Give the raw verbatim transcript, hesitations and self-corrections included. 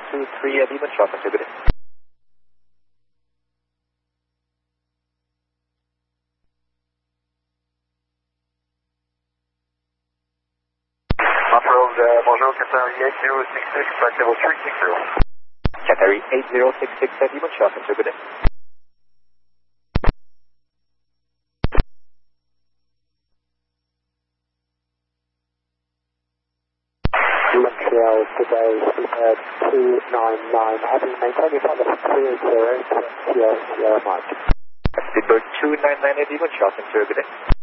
two three at Demon Shop and good day. Off-road, uh, bonjour, Qatari eight zero six six, track level three six zero. Qatari eight zero six six at Demon Shop and good day. Montreal today, Speedbird two nine nine, having maintained your flight level three eight zero, Sierra Sierra Mike. Speedbird two nine nine at Demon Shop and good day.